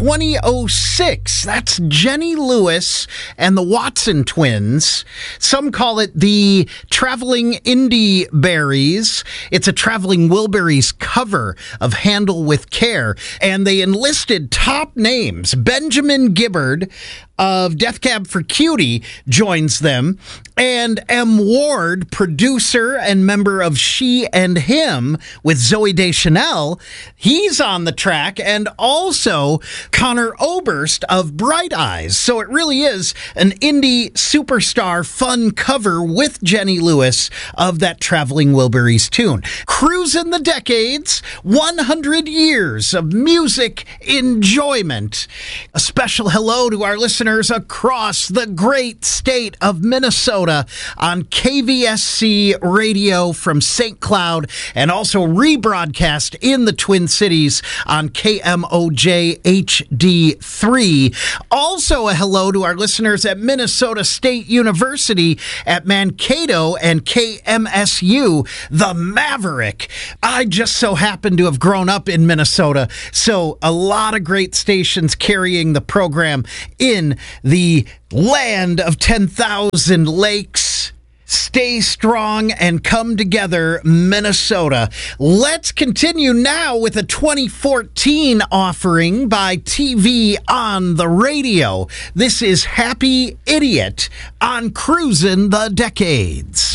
2006. That's Jenny Lewis and the Watson twins. Some call it the Traveling Indie Berries. It's a Traveling Wilburys cover of Handle with Care. And they enlisted top names. Benjamin Gibbard of Death Cab for Cutie joins them, and M. Ward, producer and member of She and Him with Zooey Deschanel, he's on the track, and also Connor Oberst of Bright Eyes. So it really is an indie superstar fun cover with Jenny Lewis of that Traveling Wilburys tune. Cruising the Decades, 100 years of music enjoyment. A special hello to our listeners across the great state of Minnesota on KVSC radio from St. Cloud, and also rebroadcast in the Twin Cities on KMOJ HD3. Also a hello to our listeners at Minnesota State University at Mankato and KMSU, the Maverick. I just so happen to have grown up in Minnesota, so a lot of great stations carrying the program in the land of 10,000 lakes. Stay strong and come together, Minnesota. Let's continue now with a 2014 offering by TV on the Radio. This is Happy Idiot on Cruising the Decades.